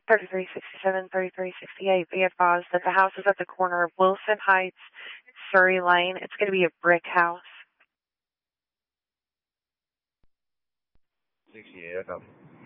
3367, 3368. Be advised that the house is at the corner of Wilson Heights, Surrey Lane. It's going to be a brick house. 68, I copy.